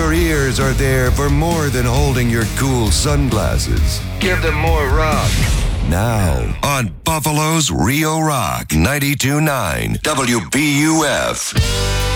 Your ears are there for more than holding your cool sunglasses. Give them more rock. Now, on Buffalo's Rio Rock 92.9 WBUF.